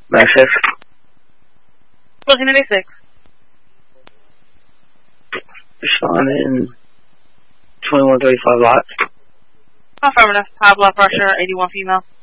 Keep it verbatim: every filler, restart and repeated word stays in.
nine six. fourteen ninety-six. Sean in twenty-one thirty-five lot. Affirmative. High blood pressure, eighty-one female.